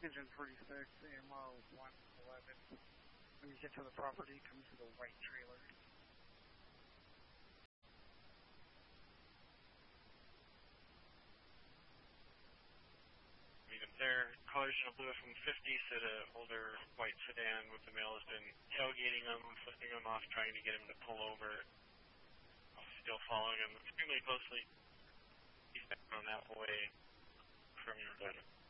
Engine 46, AMO 111. When you get to the property, come to the white trailer. There, colors in a blue from 50, said an older white sedan with the male has been tailgating them, flipping them off, trying to get him to pull over. Still following him extremely closely. He's back on that way from your buddy.